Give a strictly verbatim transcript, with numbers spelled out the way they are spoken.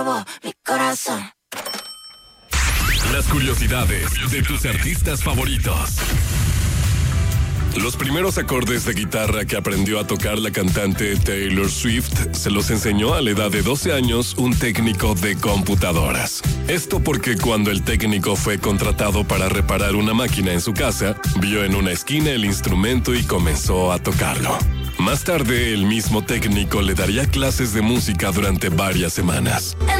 mi corazón. Las curiosidades de tus artistas favoritos. Los primeros acordes de guitarra que aprendió a tocar la cantante Taylor Swift se los enseñó a la edad de doce años un técnico de computadoras. Esto porque cuando el técnico fue contratado para reparar una máquina en su casa, vio en una esquina el instrumento y comenzó a tocarlo. Más tarde, el mismo técnico le daría clases de música durante varias semanas.